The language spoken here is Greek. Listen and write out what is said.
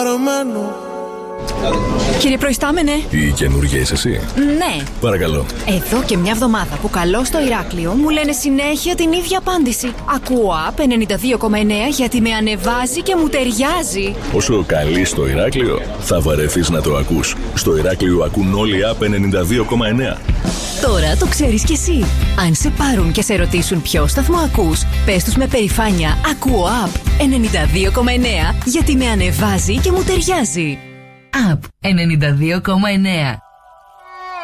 χαρμένο. Κύριε Προϊστάμενε. Η καινούργια είσαι εσύ? Ναι. Παρακαλώ. Εδώ και μια εβδομάδα που καλώ στο Ηράκλειο μου λένε συνέχεια την ίδια απάντηση. Ακούω ΑΠ 92,9 γιατί με ανεβάζει και μου ταιριάζει. Όσο καλεί στο Ηράκλειο, θα βαρεθείς να το ακούς. Στο Ηράκλειο ακούν όλοι ΑΠ 92,9. Τώρα το ξέρεις κι εσύ. Αν σε πάρουν και σε ρωτήσουν ποιο σταθμό ακούς, πες τους με περηφάνεια ακούω ΑΠ 92,9 γιατί με ανεβάζει και μου ταιριάζει. ΑΠ 92,9.